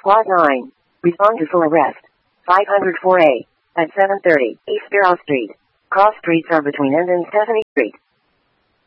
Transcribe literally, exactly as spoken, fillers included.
Plot nine. Respond to full arrest. five oh four A. At seven thirty, East Sparrow Street. Cross streets are between End and Stephanie Street.